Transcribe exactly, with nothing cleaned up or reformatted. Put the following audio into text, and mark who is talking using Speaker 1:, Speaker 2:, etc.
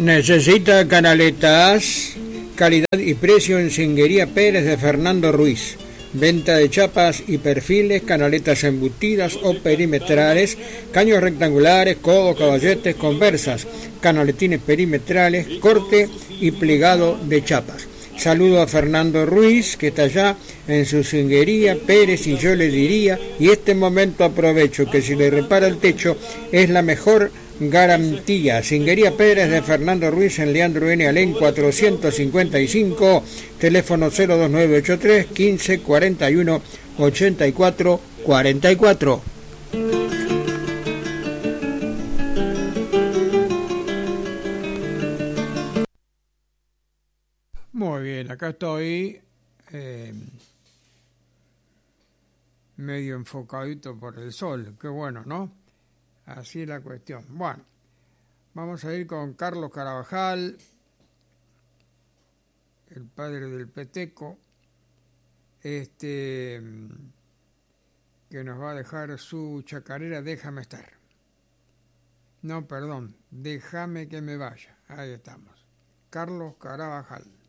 Speaker 1: Necesita canaletas, calidad y precio en Singuería Pérez de Fernando Ruiz. Venta de chapas y perfiles, canaletas embutidas o perimetrales, caños rectangulares, codos, caballetes, conversas, canaletines perimetrales, corte y plegado de chapas. Saludo a Fernando Ruiz, que está allá en su Singuería Pérez, y yo le diría, y este momento aprovecho, que si le repara el techo es la mejor garantía. Singuería Pérez de Fernando Ruiz en Leandro N. Alén cuatrocientos cincuenta y cinco, teléfono cero dos nueve ocho tres, quince, cuarenta y uno, ochenta y cuatro, cuarenta y cuatro. Muy bien, acá estoy eh, medio enfocadito por el sol, qué bueno, ¿no? Así es la cuestión. Bueno, vamos a ir con Carlos Carabajal, el padre del Peteco, este, que nos va a dejar su chacarera Déjame estar. No, perdón, Déjame que me vaya. Ahí estamos. Carlos Carabajal.